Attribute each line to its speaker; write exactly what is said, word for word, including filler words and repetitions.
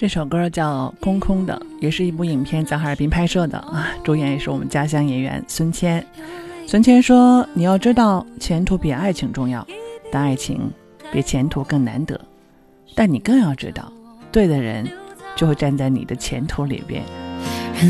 Speaker 1: 这首歌叫空空的，也是一部影片在哈尔滨拍摄的啊，主演也是我们家乡演员孙谦。孙谦说，你要知道前途比爱情重要，但爱情比前途更难得，但你更要知道对的人就会站在你的前途里边。